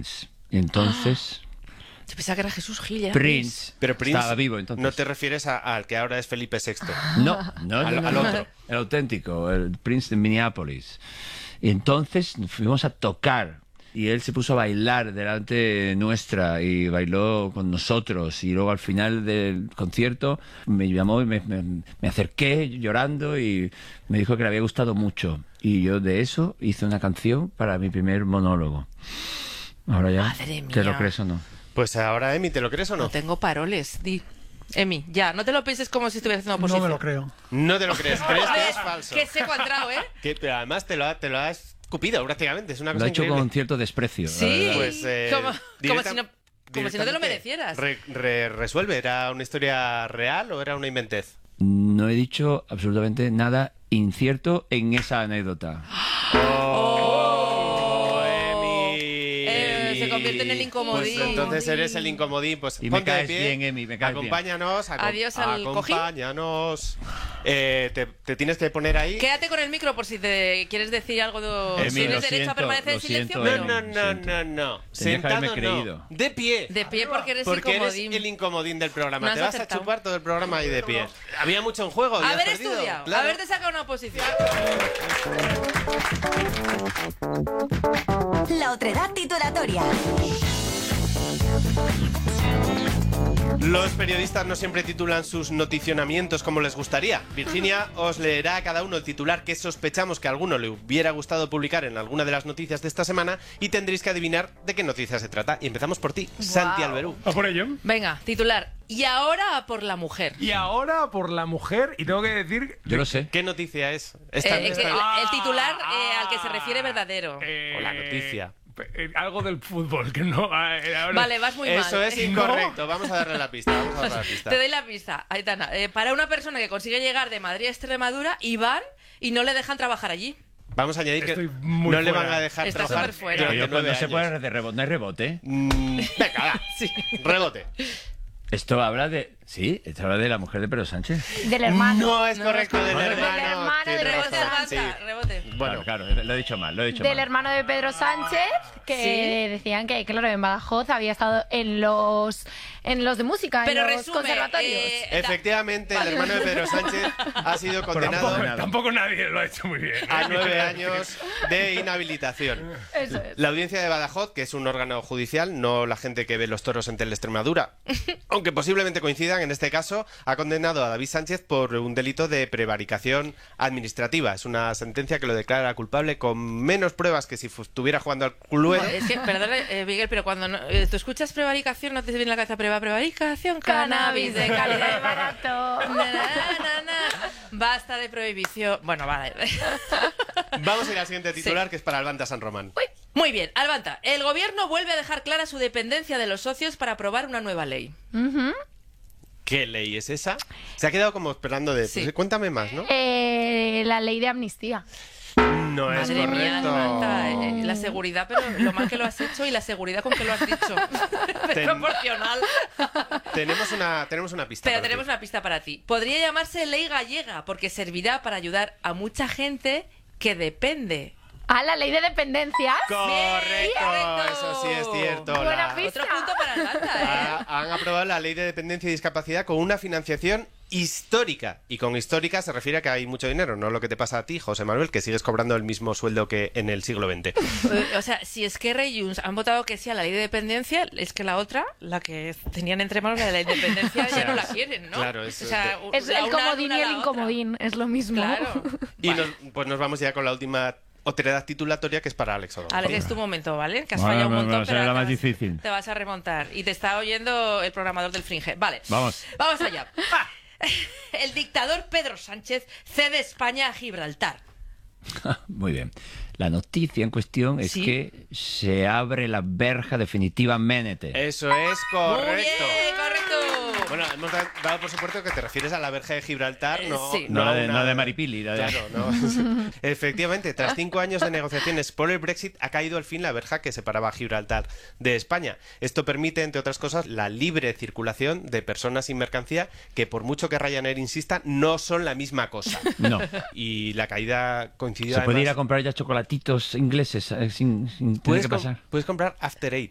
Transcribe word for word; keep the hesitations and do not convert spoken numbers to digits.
Prince. Y entonces... Yo pensaba que era Jesús Gil, ya. Prince. Pero Prince estaba vivo entonces. no te refieres a- al que ahora es Felipe sexto. No, no, Al- no, no, al no. otro. El auténtico, el Prince de Minneapolis. Y entonces fuimos a tocar y él se puso a bailar delante nuestra y bailó con nosotros, y luego al final del concierto me llamó y me, me- me acerqué llorando y me dijo que le había gustado mucho, y yo de eso hice una canción para mi primer monólogo. Ahora ya, Madre ¿te lo mía. crees o no? Pues ahora, Emi, ¿te lo crees o no? No tengo paroles, di. Emi, ya, no te lo pienses como si estuvieras haciendo No oposición. me lo creo. No te lo crees, crees que es falso. Qué seco ha entrado, ¿eh? Que, pero además te lo, ha, te lo has escupido prácticamente, es una Lo cosa ha hecho increíble. con cierto desprecio. la Sí. verdad. Pues, eh, como, como directa- si no, como si no te lo directamente, merecieras. re- re- resuelve, ¿era una historia real o era una inventez? No he dicho absolutamente nada incierto en esa anécdota. ¡Oh, Emi! Eh, Emi. se convierte en el incomodín. Pues entonces eres el incomodín. Pues Y me ponte de caes pie. bien, Emi, me caes bien. Acompáñanos. acom- Adiós al cojín. Acompáñanos. Eh, te, te tienes que poner ahí. Quédate con el micro por si te quieres decir algo de... Emi, Tienes lo derecho a siento, permanecer lo en silencio, siento, No, pero... no, Emi. no, siento. no, no. Tenía que Sentado haberme no. creído. De pie. De pie porque eres Porque eres incomodín. el incomodín del programa. No Te has vas acertado. a chupar todo el programa ahí de pie. Había mucho en juego. y has Haber perdido. estudiado, Claro. haberte sacado una oposición. La otredad titulatoria. Los periodistas no siempre titulan sus noticionamientos como les gustaría. Virginia os leerá a cada uno el titular que sospechamos que a alguno le hubiera gustado publicar en alguna de las noticias de esta semana, y tendréis que adivinar de qué noticia se trata. Y empezamos por ti, Santi Alberú. ¿A por ello? Venga, titular. Y ahora a por la mujer. Y ahora por la mujer, y tengo que decir... Yo lo sé. ¿Qué noticia es? Eh, Esta, eh, esta- que- Ah, el titular eh, ah, al que se refiere verdadero. eh, O la noticia. eh, Algo del fútbol, que no... eh, ahora- Vale, vas muy mal. Eso es incorrecto. Vamos a darle la pista. Vamos a darle la pista. Te doy la pista, Aitana. Eh, para una persona que consigue llegar de Madrid a Extremadura, y van y no le dejan trabajar allí. Vamos a añadir que Estoy muy no le fuera. van a dejar Está trabajar súper fuera. durante Pero pues nueve no se años. puede de rebote, no hay rebote. Mm, venga, va. Sí. Rebote. Esto habla de... Sí, esto habla de la mujer de Pedro Sánchez. Del hermano. No es correcto, del Del hermano. hermano de Tienes Rebote, Pedro razón, avanza, sí. rebote. Bueno, Claro, claro, lo he dicho mal, lo he dicho Del mal. hermano de Pedro Sánchez, que Sí. decían que, claro, en Badajoz había estado en los en los de música, Pero en los resume, conservatorios. eh, da- efectivamente, el hermano de Pedro Sánchez ha sido Pero condenado tampoco, tampoco nadie lo ha hecho muy bien. ¿eh? a nueve años de inhabilitación. Eso es. La audiencia de Badajoz, que es un órgano judicial, no la gente que ve los toros en Teleextremadura, aunque posiblemente coincidan, en este caso, ha condenado a David Sánchez por un delito de prevaricación administrativa. Es una sentencia que lo declara culpable con menos pruebas que si fu- estuviera jugando al Cluedo. Es que, perdona, eh, Miguel, pero cuando no- eh, tú escuchas prevaricación, no te viene a la cabeza preva, prevaricación, cannabis de calidad y barato. barato. Na, na, na, na. Basta de prohibición. Bueno, vale. Vamos a ir al siguiente titular, que es para Albanta San Román. Uy, muy bien, Albanta. El gobierno vuelve a dejar clara su dependencia de los socios para aprobar una nueva ley. Ujú. ¿Qué ley es esa? Se ha quedado como esperando de... Sí. pues, cuéntame más, ¿no? Eh, la ley de amnistía. No es Madre mía, correcto. Albanta, eh, la seguridad, pero lo mal que lo has hecho y la seguridad con que lo has dicho. Es Ten- proporcional. Tenemos una, tenemos una pista. Pero para tenemos ti. una pista para ti. Podría llamarse ley gallega porque servirá para ayudar a mucha gente que depende. Ah, la ley de dependencias. Correcto, correcto. eso sí es cierto. Buena La- pista. Otro punto para Albanta, ¿eh? Ha- han aprobado la ley de dependencia y discapacidad con una financiación histórica. Y con histórica se refiere a que hay mucho dinero, no lo que te pasa a ti, José Manuel, que sigues cobrando el mismo sueldo que en el siglo veinte. Eh, O sea, si Esquerra y Junts han votado que sí a la ley de dependencia, es que la otra, la que tenían entre manos, la de la independencia, ya no la quieren, ¿no? Claro, eso o sea, Es la el una comodín anula y el la otra. incomodín, es lo mismo. Claro. Y nos, pues nos vamos ya con la última otredad titulatoria, que es para Alex Odón. Alex, es tu momento, ¿vale? Que has Bueno, fallado un bueno, montón, será pero la ahora más te vas- difícil. Te vas a remontar. Y te está oyendo el programador del Fringe. Vale. Vamos. Vamos allá. El dictador Pedro Sánchez cede España a Gibraltar. Muy bien. La noticia en cuestión es Sí. que se abre la verja definitivamente. Eso es correcto. Muy bien, correcto. Bueno, hemos da- dado por supuesto que te refieres a la verja de Gibraltar, no, Sí. No, a la de, una- no de Maripili. La de... Claro, no. Efectivamente, tras cinco años de negociaciones por el Brexit, ha caído al fin la verja que separaba a Gibraltar de España. Esto permite, entre otras cosas, la libre circulación de personas y mercancía, que por mucho que Ryanair insista, no son la misma cosa. No. Y la caída coincidió Se puede ir a además- comprar ya chocolatitos ingleses eh, sin, sin tener Puedes, que com- pasar. puedes comprar After Eight,